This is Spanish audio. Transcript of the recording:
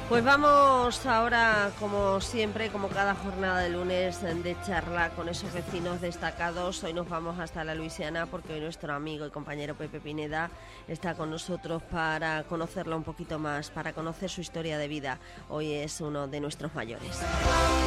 Pues vamos ahora, como siempre, como cada jornada de lunes, de charla con esos vecinos destacados. Hoy nos vamos hasta la Luisiana porque hoy nuestro amigo y compañero Pepe Pineda está con nosotros para conocerlo un poquito más, para conocer su historia de vida. Hoy es uno de nuestros mayores.